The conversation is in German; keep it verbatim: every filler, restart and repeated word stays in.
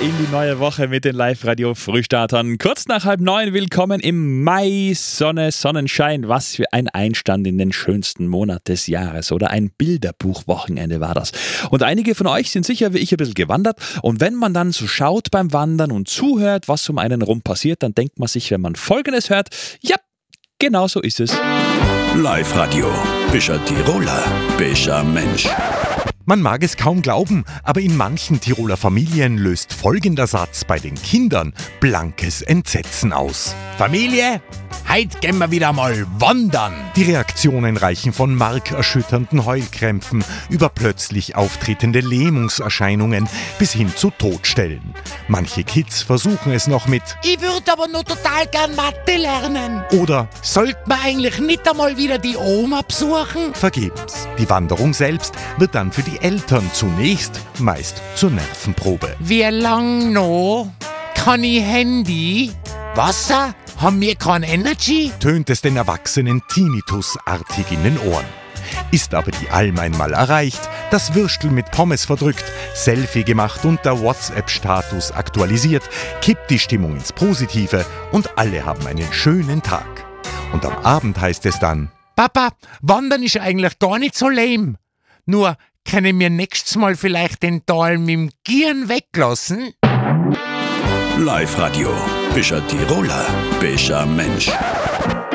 in die neue Woche mit den Live-Radio-Frühstartern. Kurz nach halb neun, willkommen im Mai. Sonne, Sonnenschein. Was für ein Einstand in den schönsten Monat des Jahres. Oder ein Bilderbuchwochenende war das. Und einige von euch sind sicher wie ich ein bisschen gewandert. Und wenn man dann so schaut beim Wandern und zuhört, was um einen rum passiert, dann denkt man sich, wenn man Folgendes hört, ja, genau so ist es. Live-Radio. Bist ein Tiroler, bist ein Mensch. Man mag es kaum glauben, aber in manchen Tiroler Familien löst folgender Satz bei den Kindern blankes Entsetzen aus. Familie, heute gehen wir wieder mal wandern. Die Reaktionen reichen von markerschütternden Heulkrämpfen über plötzlich auftretende Lähmungserscheinungen bis hin zu Todstellen. Manche Kids versuchen es noch mit Ich würde aber noch total gern Mathe lernen. oder Sollte man eigentlich nicht einmal wieder die Oma besuchen? vergebens. Die Wanderung selbst wird dann für die Eltern zunächst meist zur Nervenprobe. Wie lang noch? Kann ich Handy? Wasser? Haben wir kein Energy? Tönt es den Erwachsenen Tinnitusartig in den Ohren. Ist aber die Alm einmal erreicht, das Würstel mit Pommes verdrückt, Selfie gemacht und der WhatsApp-Status aktualisiert, kippt die Stimmung ins Positive und alle haben einen schönen Tag. Und am Abend heißt es dann: Papa, wandern ist eigentlich gar nicht so lame. Nur, können wir nächstes Mal vielleicht den Tal mit dem Gieren weglassen? Live-Radio. Bist ein Tiroler, bist ein Mensch.